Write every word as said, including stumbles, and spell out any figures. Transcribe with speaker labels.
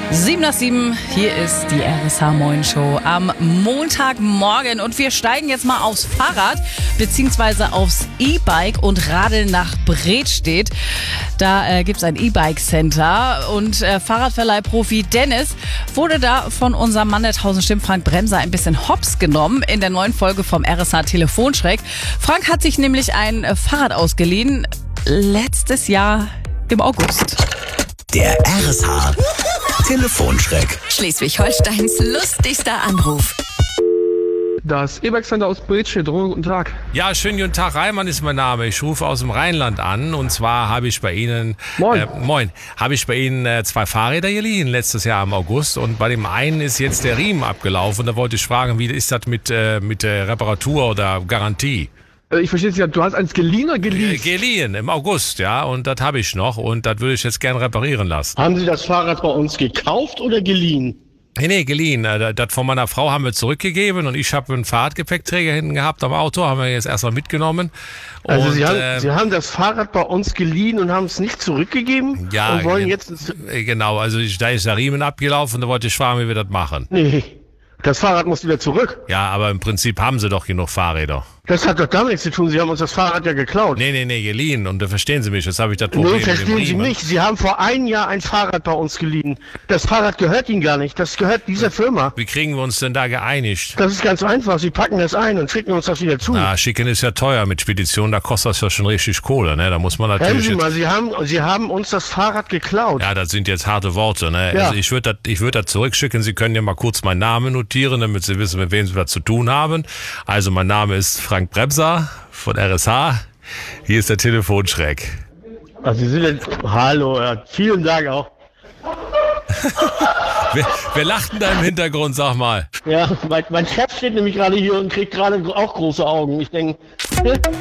Speaker 1: sieben nach sieben, hier ist die R S H Moin Show am Montagmorgen und wir steigen jetzt mal aufs Fahrrad beziehungsweise aufs E-Bike und radeln nach Bredstedt. Da äh, gibt's ein E-Bike-Center und äh, Fahrradverleihprofi Dennis wurde da von unserem Mann der tausend Stimmen, Frank Bremser, ein bisschen hops genommen in der neuen Folge vom R S H Telefonschreck. Frank hat sich nämlich ein äh, Fahrrad ausgeliehen, letztes Jahr im August.
Speaker 2: Der R S H Telefonschreck.
Speaker 3: Schleswig-Holsteins lustigster Anruf.
Speaker 4: Das E-Bike-Center aus Bredstedt. Guten Tag.
Speaker 5: Ja, schönen guten Tag. Reimann ist mein Name. Ich rufe aus dem Rheinland an. Und zwar habe ich bei Ihnen...
Speaker 4: Moin.
Speaker 5: Äh, moin. Habe ich bei Ihnen äh, zwei Fahrräder geliehen, letztes Jahr im August. Und bei dem einen ist jetzt der Riemen abgelaufen. Und da wollte ich fragen, wie ist das mit, äh, mit der Reparatur oder Garantie?
Speaker 4: Äh, Ich verstehe es ja, du hast eins geliehen oder
Speaker 5: Äh,
Speaker 4: geleast?
Speaker 5: geliehen im August, ja. Und das habe ich noch. Und das würde ich jetzt gern reparieren lassen.
Speaker 6: Haben Sie das Fahrrad bei uns gekauft oder geliehen?
Speaker 5: Nee, nee, geliehen. Äh, Das von meiner Frau haben wir zurückgegeben und ich habe einen Fahrradgepäckträger hinten gehabt am Auto, haben wir jetzt erstmal mitgenommen.
Speaker 6: Also
Speaker 5: und,
Speaker 6: Sie haben,
Speaker 5: äh,
Speaker 6: Sie haben das Fahrrad bei uns geliehen und haben es nicht zurückgegeben?
Speaker 5: Ja,
Speaker 6: Und wollen
Speaker 5: gen-
Speaker 6: jetzt... ins-
Speaker 5: äh, genau, also ich, da ist der Riemen abgelaufen, da wollte ich fragen, wie wir das machen.
Speaker 6: Nee, das Fahrrad muss wieder zurück.
Speaker 5: Ja, aber im Prinzip haben sie doch genug Fahrräder.
Speaker 6: Das hat doch damit nichts zu tun. Sie haben uns das Fahrrad ja geklaut.
Speaker 5: Nee, nee, nee, geliehen. Und da verstehen Sie mich, jetzt habe ich das Problem
Speaker 6: Nee,
Speaker 5: mit dem
Speaker 6: verstehen Sie
Speaker 5: Riemen.
Speaker 6: nicht. Sie haben vor einem Jahr ein Fahrrad bei uns geliehen. Das Fahrrad gehört Ihnen gar nicht. Das gehört dieser Firma.
Speaker 5: Wie kriegen wir uns denn da geeinigt?
Speaker 6: Das ist ganz einfach. Sie packen das ein und schicken uns das wieder zu.
Speaker 5: Ah, Schicken ist ja teuer mit Spedition, da kostet das ja schon richtig Kohle, ne? Da muss man
Speaker 6: Hören
Speaker 5: natürlich
Speaker 6: Sie
Speaker 5: jetzt,
Speaker 6: mal, Sie haben, Sie haben uns das Fahrrad geklaut.
Speaker 5: ja, das sind jetzt harte Worte, ne?
Speaker 6: Ja.
Speaker 5: Also ich würde das, ich würde das zurückschicken. Sie können ja mal kurz meinen Namen notieren, damit Sie wissen, mit wem Sie was zu tun haben. Also mein Name ist Frank Bremser von R S H. Hier ist der Telefonschreck.
Speaker 6: Also Sie sind jetzt... Hallo, ja, vielen Dank auch.
Speaker 5: Wer, wer lacht denn da im Hintergrund, sag mal?
Speaker 6: Ja, mein, mein Chef steht nämlich gerade hier und kriegt gerade auch große Augen. Ich denke...